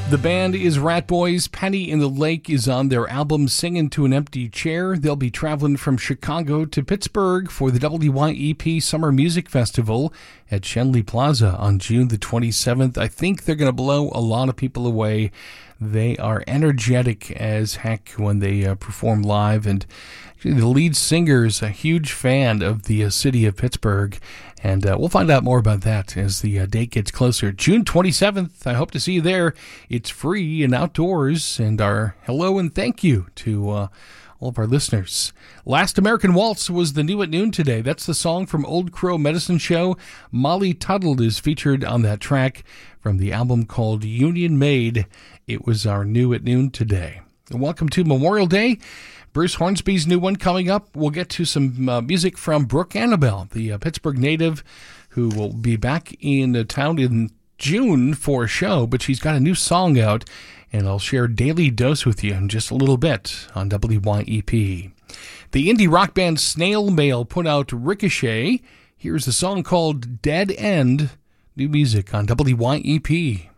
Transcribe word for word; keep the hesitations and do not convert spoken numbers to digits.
The band is Rat Boys. Penny in the Lake is on their album Singin' to an Empty Chair. They'll be traveling from Chicago to Pittsburgh for the W Y E P Summer Music Festival at Schenley Plaza on June the twenty-seventh. I think they're going to blow a lot of people away. They are energetic as heck when they uh, perform live, and actually the lead singer is a huge fan of the uh, city of Pittsburgh. And uh, we'll find out more about that as the uh, date gets closer. June twenty-seventh, I hope to see you there. It's free and outdoors. And our hello and thank you to uh, all of our listeners. Last American Waltz was the new at noon today. That's the song from Old Crow Medicine Show. Molly Tuttle is featured on that track from the album called Union Made. It was our new at noon today. And welcome to Memorial Day. Bruce Hornsby's new one coming up. We'll get to some uh, music from Brooke Annabelle, the uh, Pittsburgh native, who will be back in uh, town in June for a show, but she's got a new song out, and I'll share Daily Dose with you in just a little bit on W Y E P. The indie rock band Snail Mail put out Ricochet. Here's a song called Dead End. New music on W Y E P.